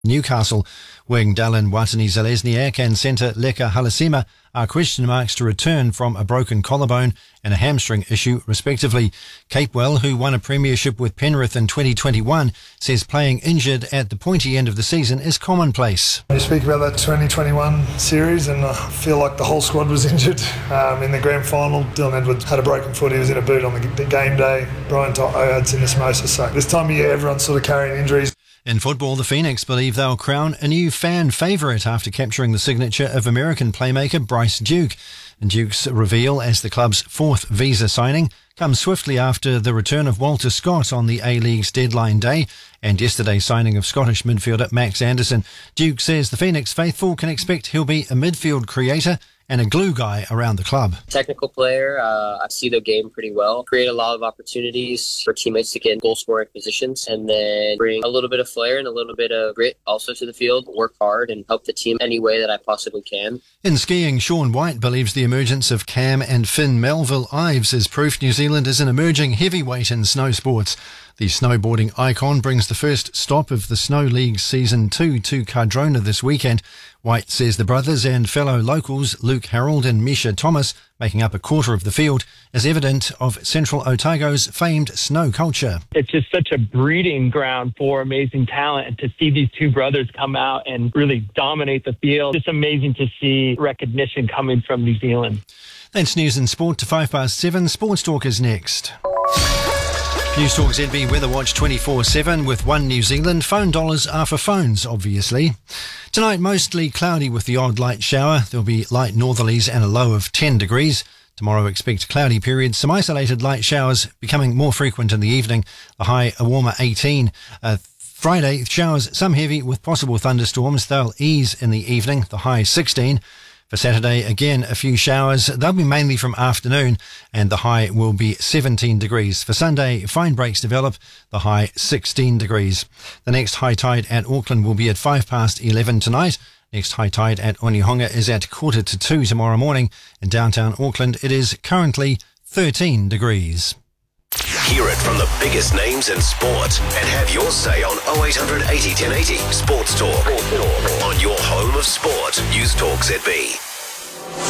Newcastle wing Dallin Watani-Zalesniak and centre Leka Halasima are question marks to return from a broken collarbone and a hamstring issue, respectively. Capewell, who won a premiership with Penrith in 2021, says playing injured at the pointy end of the season is commonplace. You speak about that 2021 series, and I feel like the whole squad was injured. In the grand final, Dylan Edwards had a broken foot. He was in a boot on the game day. Brian To'o had syndesmosis. So this time of year, everyone's sort of carrying injuries. In football, the Phoenix believe they'll crown a new fan favourite after capturing the signature of American playmaker Bryce Duke. And Duke's reveal as the club's fourth visa signing comes swiftly after the return of Walter Scott on the A-League's deadline day and yesterday's signing of Scottish midfielder Max Anderson. Duke says the Phoenix faithful can expect he'll be a midfield creator and a glue guy around the club. Technical player, I see the game pretty well. Create a lot of opportunities for teammates to get in goal-scoring positions, and then bring a little bit of flair and a little bit of grit also to the field. Work hard and help the team any way that I possibly can. In skiing, Sean White believes the emergence of Cam and Finn Melville-Ives is proof New Zealand is an emerging heavyweight in snow sports. The snowboarding icon brings the first stop of the Snow League Season 2 to Cardrona this weekend. White says the brothers and fellow locals, Luke Harold and Misha Thomas, making up a quarter of the field, is evident of Central Otago's famed snow culture. It's just such a breeding ground for amazing talent, and to see these two brothers come out and really dominate the field, it's amazing to see recognition coming from New Zealand. That's news and sport to 7:05. Sports Talk is next. News Talk ZB Weather Watch 24/7 with One New Zealand. Phone dollars are for phones, obviously. Tonight, mostly cloudy with the odd light shower. There'll be light northerlies and a low of 10 degrees. Tomorrow, expect cloudy periods, some isolated light showers becoming more frequent in the evening. The high, a warmer 18. Friday, showers, some heavy with possible thunderstorms. They'll ease in the evening. The high 16. For Saturday, again, a few showers. They'll be mainly from afternoon, and the high will be 17 degrees. For Sunday, fine breaks develop, the high 16 degrees. The next high tide at Auckland will be at 11:05 tonight. Next high tide at Onehunga is at 1:45 tomorrow morning. In downtown Auckland, it is currently 13 degrees. Hear it from the biggest names in sport and have your say on 0800 80 1080 Sports Talk. On your home of sport, News Talk ZB.